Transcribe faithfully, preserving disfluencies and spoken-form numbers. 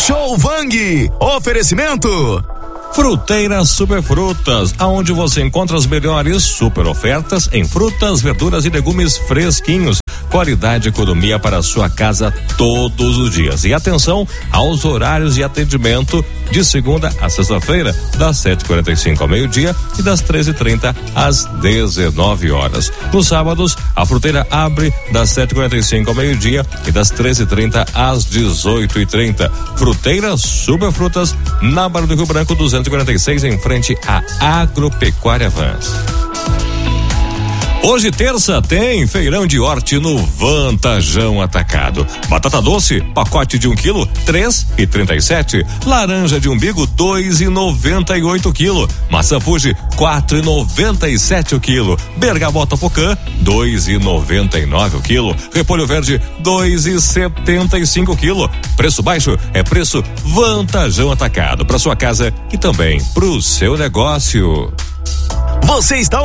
Show Vang. Oferecimento Fruteira Superfrutas, aonde você encontra as melhores super ofertas em frutas, verduras e legumes fresquinhos. Qualidade e economia para a sua casa todos os dias. E atenção aos horários de atendimento de segunda a sexta-feira, das sete e quarenta e cinco ao meio-dia e das treze e trinta às dezenove horas. Nos sábados, a fruteira abre das sete e quarenta e cinco ao meio-dia e das treze e trinta às dezoito e trinta. Fruteira Superfrutas, na Barra do Rio Branco duzentos e quarenta e seis, em frente à Agropecuária Vans. Hoje, terça, tem feirão de horti no Vantajão Atacado. Batata doce, pacote de um quilo, três e trinta e sete. Laranja de umbigo, dois e noventa e oito quilo. Maçã Fuji, quatro e noventa e sete o quilo. Bergamota Pocã, dois e noventa e nove o quilo. Repolho verde, dois e setenta e cinco quilo. Preço baixo é preço Vantajão Atacado, para sua casa e também pro seu negócio. Você está